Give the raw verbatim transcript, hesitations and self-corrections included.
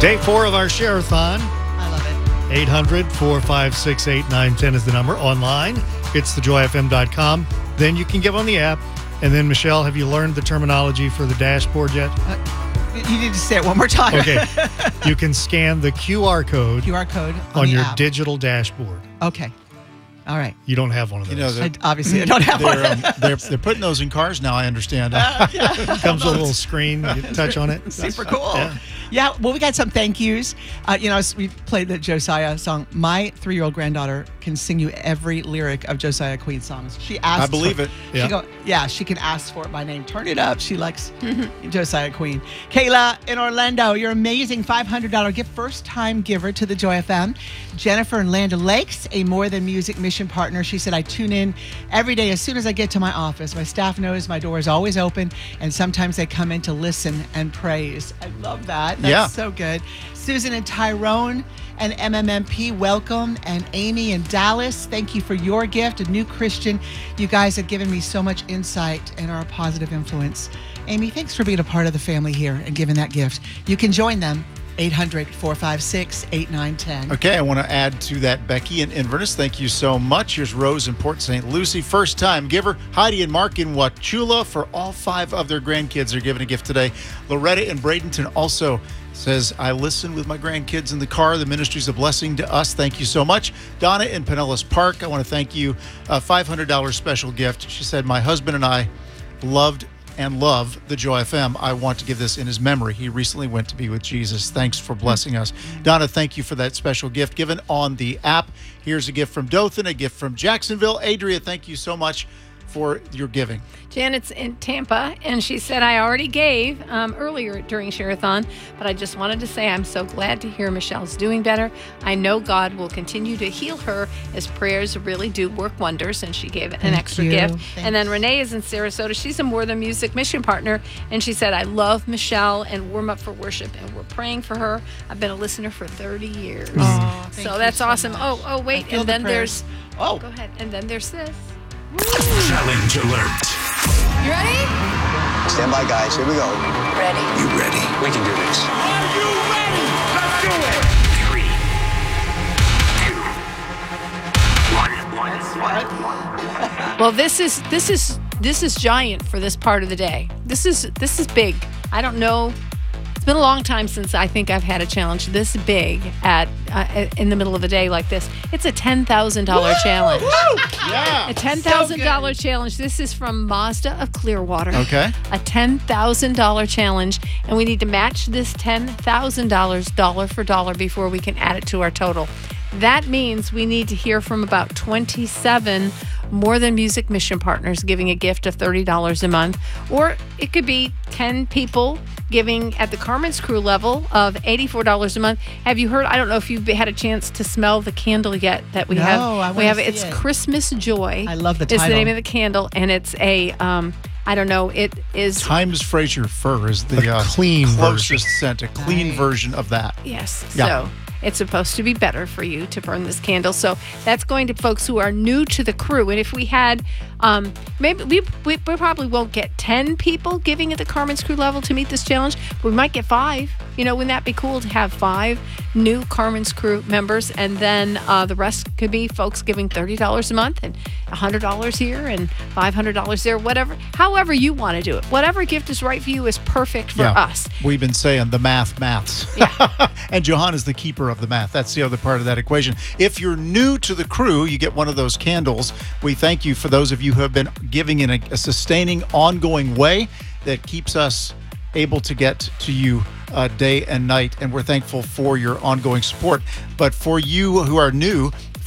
Day four of our Share-a-thon. I love it. eight hundred, four five six, eight nine one zero is the number. Online, it's the joy f m dot com. Then you can give on the app. And then, Michelle, have you learned the terminology for the dashboard yet? Uh, you need to say it one more time. Okay. You can scan the Q R code, Q R code on, on the your app. digital dashboard. Okay. All right. You don't have one of those. You know, I, obviously, I don't have one. They're, um, they're, they're putting those in cars now, I understand. Uh, yeah. It comes with a little screen. You touch on it. Super cool. Yeah. Yeah, well, we got some thank yous. Uh, you know, we played the Josiah song. My three-year-old granddaughter can sing you every lyric of Josiah Queen songs. She asks. I believe for, it. She Yeah. go, yeah, she can ask for it by name. Turn it up. She likes Josiah Queen. Kayla in Orlando, you're amazing. five hundred dollars gift, first-time giver to the Joy F M. Jennifer in Land O'Lakes, a More Than Music mission partner. She said, I tune in every day as soon as I get to my office. My staff knows my door is always open, and sometimes they come in to listen and praise. I love that. That's Yeah. so good. Susan and Tyrone and M M M P, welcome. And Amy in Dallas, thank you for your gift, a new Christian. You guys have given me so much insight and are a positive influence. Amy, thanks for being a part of the family here and giving that gift. You can join them, eight hundred, four five six, eight nine one zero. Okay, I want to add to that, Becky in Inverness. Thank you so much. Here's Rose in Port Saint Lucie, first-time giver. Heidi and Mark in Wauchula, for all five of their grandkids are giving a gift today. Loretta in Bradenton also says, I listen with my grandkids in the car. The ministry's a blessing to us. Thank you so much. Donna in Pinellas Park, I want to thank you. A five hundred dollars special gift. She said, my husband and I loved and love the Joy F M. I want to give this in his memory. He recently went to be with Jesus. Thanks for blessing us. Donna, thank you for that special gift given on the app. Here's a gift from Dothan, a gift from Jacksonville. Adria, thank you so much for your giving. Janet's in Tampa, and she said, I already gave um, earlier during Share-a-thon, but I just wanted to say I'm so glad to hear Michelle's doing better. I know God will continue to heal her, as prayers really do work wonders, and she gave an Thank extra you. gift. Thanks. And then Renee is in Sarasota. She's a More Than Music mission partner, and she said, I love Michelle and Warm Up for Worship, and we're praying for her. I've been a listener for thirty years. Oh, thank so you that's so awesome. much. Oh, oh, wait, I feel and the then prayers. there's, Oh, go ahead, and then there's this. Challenge alert. You ready? Stand by, guys. Here we go. Ready. You ready? We can do this. Are you ready? Let's do it. Three, two, one, one, one. Well, this is this is this is giant for this part of the day. This is this is big. I don't know. It's been a long time since I think I've had a challenge this big at uh, in the middle of the day like this. It's a ten thousand dollars challenge. Yeah. A ten thousand dollars So challenge. This is from Mazda of Clearwater. Okay. A ten thousand dollars challenge, and we need to match this ten thousand dollars dollar for dollar before we can add it to our total. That means we need to hear from about twenty-seven More Than Music mission partners giving a gift of thirty dollars a month, or it could be ten people giving at the Carmen's Crew level of eighty-four dollars a month. Have you heard? I don't know if you've had a chance to smell the candle yet that we No, have. I we wanna have see it's it. Christmas Joy. I love the Is the title. name of the candle, and it's a um, I don't know. It is Times Fraser Fur is the A uh, clean closest version. scent, a clean Nice. version of that. Yes. Yeah. So it's supposed to be better for you to burn this candle. So that's going to folks who are new to the crew. And if we had, um, maybe we, we, we probably won't get ten people giving at the Carmen's Crew level to meet this challenge, but we might get five. You know, wouldn't that be cool to have five new Carmen's Crew members? And then uh, the rest could be folks giving thirty dollars a month and one hundred dollars here and five hundred dollars there, whatever. However you want to do it. Whatever gift is right for you is perfect for us. We've been saying the math maths. Yeah. And Johan is the keeper of the math. That's the other part of that equation. If you're new to the crew, you get one of those candles. We thank you for those of you who have been giving in a, a sustaining, ongoing way that keeps us able to get to you uh, day and night, and we're thankful for your ongoing support. But for you who are new,